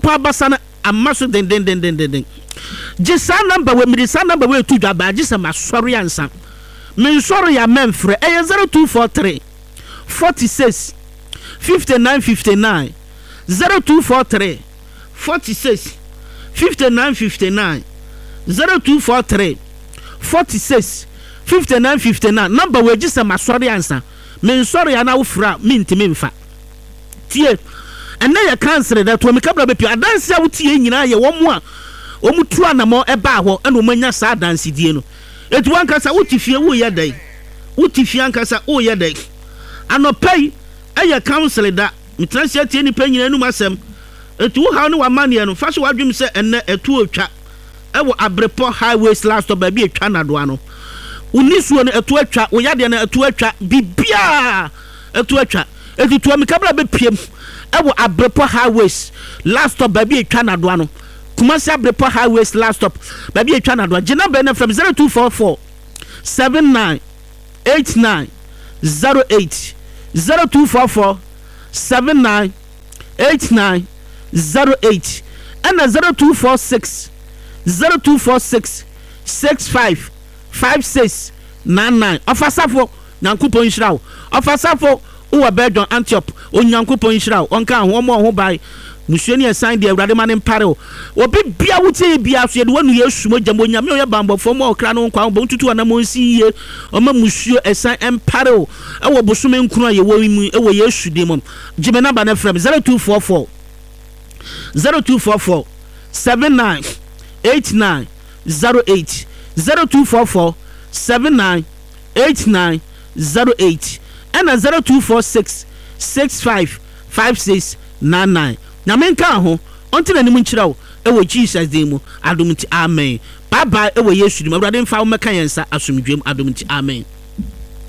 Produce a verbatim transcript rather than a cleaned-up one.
Nyankopɔn abasa na amaso den den den den den gisa number we mi sa number we tu dwa ba gisa masori ansa me nsori ya memfre e zero two four three forty-six fifty-nine fifty-nine zero two four three forty-six fifty-nine fifty-nine zero two four three forty-six fifty-nine fifty-nine number we gisa masori ansa me nsori ya na ufra mi ntimi mfa tie ene ya cancel that we make be pia dance ya wutie nyina ye wo mo a o mu tu anamo e ba ho ene o manya sa dance die no etu ankasa wutifie wo ye dai wutifie ankasa o ye dai anopai e ya cancel da mitransia tie ni pa nyina nu masem etu ha no wa mane no fa so wadwem se ene etu otwa e wo Abrepo highway last stop ba bi etwa na do ano unisuo no etu atwa wo yade na etu atwa bibia etu atwa etu tu amikabla be piem ewo Abrepo highways last stop baby etwa na do ano Kumasi Abrepo highways last stop baby etwa na do gina be na from zero two four four seven nine eight nine zero eight zero two four four seven nine eight nine zero eight and zero two four six zero two four six six five five six nine nine ofasafo Nyankopɔn nhyira wo ofasafo uwa bedon Antioch onyankopɔn nhyira onka ho mo ho bai musuani asan de awurade ma ne mpare o obi bia wutie bia so de wanu yesu mo jam onyame oye bambofo mo okra no nkwa bo tutu na mo nsi ye oma musuo asan empare o e wo bosome nkunu a ye wo mu e wo yesu de mo jime number na from zero two four four seven nine eight nine zero eight zero two four four seven nine eight nine zero eight and a zero two four six six five five six nine nine. Nyamenka ho onti na nimu nkyira wo ewo Jesus dem mu adomti amen. Bye bye ewo Yesu dem awurade mfa wo meka yensa asomdwem adomti amen.